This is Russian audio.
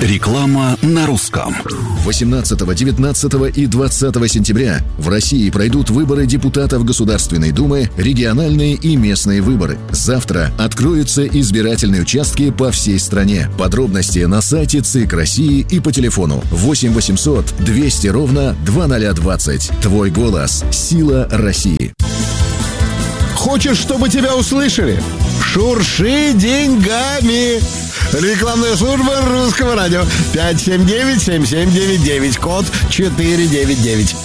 Реклама на русском. 18, 19 и 20 сентября в России пройдут выборы депутатов Государственной Думы, региональные и местные выборы. Завтра откроются избирательные участки по всей стране. Подробности на сайте ЦИК России и по телефону 8 800 200 ровно 2020. Твой голос – сила России. Хочешь, чтобы тебя услышали? Шурши деньгами. Рекламная служба Русского радио. 579-7799, код 499.